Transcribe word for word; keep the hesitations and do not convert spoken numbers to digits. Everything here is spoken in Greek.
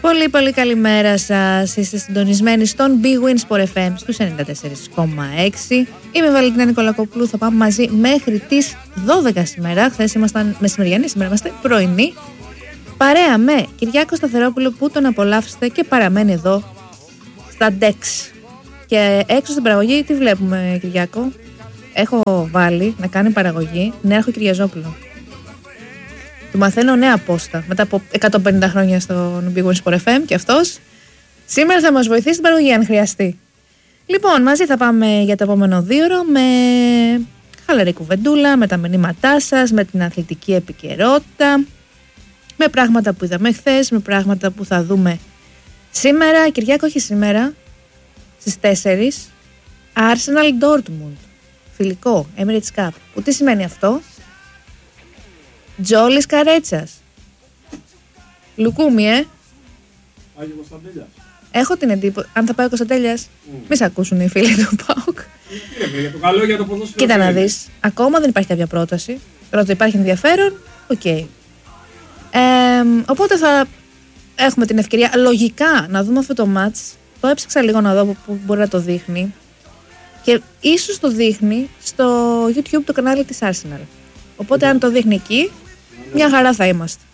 Πολύ πολύ καλημέρα σας. Είστε συντονισμένοι στον Big Win Sport εφ εμ στους ενενήντα τέσσερα κόμμα έξι. Είμαι η Βαλεντίνα Νικολακοπούλου. Θα πάμε μαζί μέχρι τις δώδεκα σήμερα. Χθες ήμασταν μεσημεριανοί, σήμερα είμαστε πρωινοί. Παρέα με Κυριάκο Σταθερόπουλο που τον απολαύσετε και παραμένει εδώ στα ντεξ. Και έξω στην παραγωγή τι βλέπουμε, Κυριάκο? Έχω βάλει να κάνει παραγωγή Νέαρχο Κυριαζόπουλο. Του μαθαίνω νέα πόστα μετά από εκατόν πενήντα χρόνια στον Big Win Sport εφ εμ και αυτός σήμερα θα μας βοηθήσει στην παραγωγή αν χρειαστεί. Λοιπόν, μαζί θα πάμε για το επόμενο δύο ώρο με χαλαρή κουβεντούλα, με τα μηνύματά σας, με την αθλητική επικαιρότητα, με πράγματα που είδαμε χθες, με πράγματα που θα δούμε σήμερα. Κυριάκο, όχι σήμερα, στις τέσσερις, Arsenal Dortmund, φιλικό, Emirates Cup. Που τι σημαίνει αυτό? Τζόλης Καρέτσας. Λουκούμι, ε. Άγιο Κωνσταντέλιας. Έχω την εντύπωση. Αν θα πάει ο Κωνσταντέλιας, mm. μη σ' ακούσουν οι φίλοι του ΠΑΟΚ. Για το καλό, για το ποδόσφαιρο. Κοίτα να δεις. Ακόμα δεν υπάρχει κάποια πρόταση. Πρώτα υπάρχει ενδιαφέρον. Οκ. Okay. Ε, οπότε θα έχουμε την ευκαιρία λογικά να δούμε αυτό το μάτς. Το έψαξα λίγο να δω που μπορεί να το δείχνει. Και ίσως το δείχνει στο YouTube το κανάλι της Arsenal. Οπότε αν το δείχνει εκεί, μια χαρά θα είμαστε.